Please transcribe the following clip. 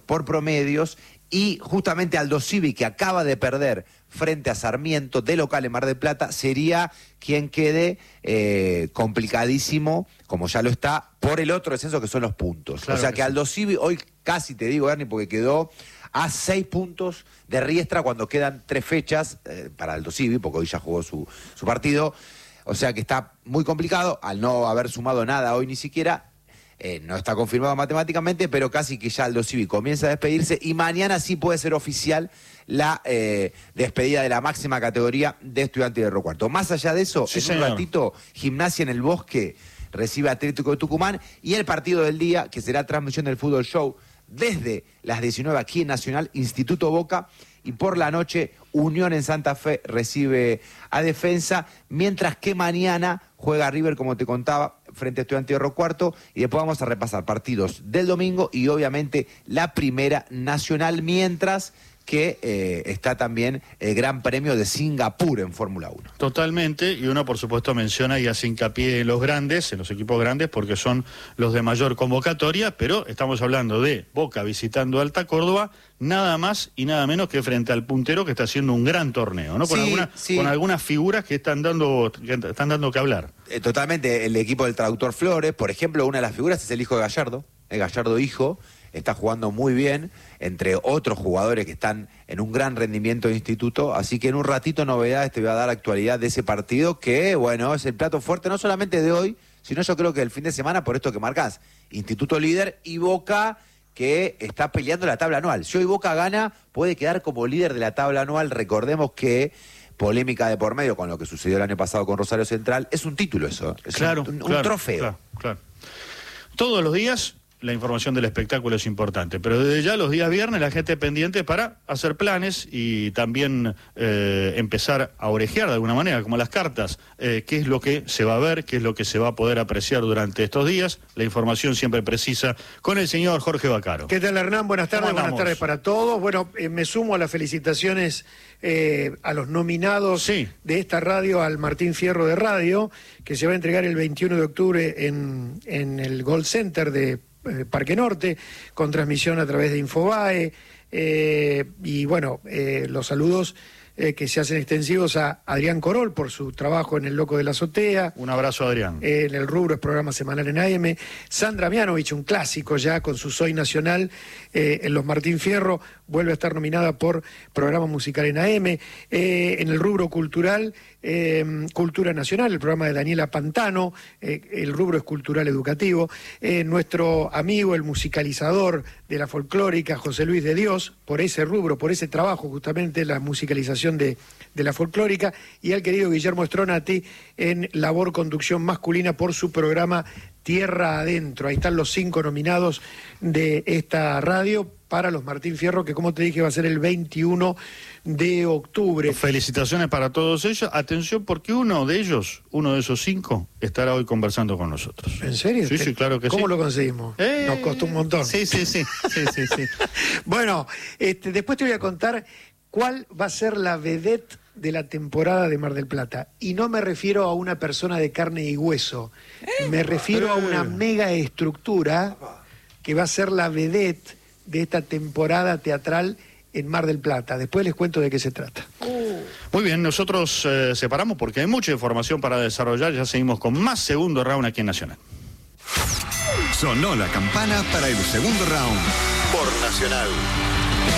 por promedios, y justamente Aldo Civi, que acaba de perder frente a Sarmiento de local en Mar del Plata, sería quien quede complicadísimo, como ya lo está, por el otro descenso que son los puntos. Claro, o sea que sí. Aldo Civi hoy casi, te digo, Ernie, porque quedó a 6 puntos de Riestra cuando quedan 3 fechas para Aldo Civi, porque hoy ya jugó su partido. O sea que está muy complicado, al no haber sumado nada hoy ni siquiera. No está confirmado matemáticamente, pero casi que ya Aldo Civi comienza a despedirse, y mañana sí puede ser oficial la despedida de la máxima categoría de Estudiantes de Río Cuarto. Más allá de eso, Sí, en señor. un ratito, Gimnasia en el Bosque recibe a Atlético de Tucumán, y el partido del día, que será transmisión del Fútbol Show desde las 19 aquí en Nacional, Instituto Boca, y por la noche Unión en Santa Fe recibe a Defensa, mientras que mañana juega River, como te contaba, frente a Estudiantes de Río Cuarto, y después vamos a repasar partidos del domingo y obviamente la Primera Nacional, mientras que está también el Gran Premio de Singapur en Fórmula 1. Totalmente, y uno por supuesto menciona y hace hincapié en los grandes, en los equipos grandes, porque son los de mayor convocatoria, pero estamos hablando de Boca visitando Alta Córdoba, nada más y nada menos que frente al puntero, que está haciendo un gran torneo, ¿no? Con algunas figuras que están dando que hablar. Totalmente, el equipo del traductor Flores, por ejemplo, una de las figuras es el hijo de Gallardo, el Gallardo hijo, está jugando muy bien, entre otros jugadores que están en un gran rendimiento de instituto, así que en un ratito novedades te voy a dar actualidad de ese partido, que bueno, es el plato fuerte no solamente de hoy, sino yo creo que el fin de semana, por esto que marcás, Instituto líder y Boca, que está peleando la tabla anual. Si hoy Boca gana, puede quedar como líder de la tabla anual. Recordemos que polémica de por medio con lo que sucedió el año pasado con Rosario Central, es un título eso, es claro, un claro, trofeo. Claro. Todos los días la información del espectáculo es importante, pero desde ya los días viernes la gente pendiente para hacer planes y también empezar a orejear de alguna manera, como las cartas, qué es lo que se va a ver, qué es lo que se va a poder apreciar durante estos días. La información siempre precisa con el señor Jorge Vaccaro. ¿Qué tal, Hernán? Buenas tardes, buenas tardes para todos. Bueno, me sumo a las felicitaciones a los nominados de esta radio al Martín Fierro de Radio, que se va a entregar el 21 de octubre en el Gold Center de Parque Norte, con transmisión a través de Infobae, y bueno, los saludos que se hacen extensivos a Adrián Corol por su trabajo en El Loco de la Azotea. Un abrazo, Adrián. En el rubro es programa semanal en AM. Sandra Mianovich, un clásico ya con su Soy Nacional en Los Martín Fierro, vuelve a estar nominada por programa musical en AM. En el rubro cultural, Cultura Nacional, el programa de Daniela Pantano, el rubro es cultural educativo. Nuestro amigo, el musicalizador de la folclórica, José Luis de Dios, por ese rubro, por ese trabajo, justamente la musicalización de la folclórica, y al querido Guillermo Stronati en labor conducción masculina por su programa Tierra Adentro. Ahí están los 5 nominados de esta radio para los Martín Fierro, que como te dije va a ser el 21 de octubre. Felicitaciones para todos ellos. Atención, porque uno de esos 5, estará hoy conversando con nosotros. ¿En serio? Sí, claro que sí. ¿Cómo lo conseguimos? Nos costó un montón. Sí. Bueno, después te voy a contar cuál va a ser la vedette de la temporada de Mar del Plata. Y no me refiero a una persona de carne y hueso. Me refiero a una mega estructura que va a ser la vedette de esta temporada teatral en Mar del Plata. Después les cuento de qué se trata. Muy bien, nosotros separamos porque hay mucha información para desarrollar. Ya seguimos con más segundo round aquí en Nacional. Sonó la campana para el segundo round por Nacional.